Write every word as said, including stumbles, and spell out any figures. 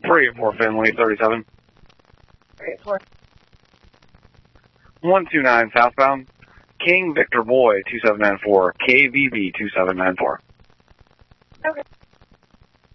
three eight four Finley, thirty-seven. three eight four. one two nine southbound. King Victor Boy, two seven nine four. K V B two seven nine four. Okay.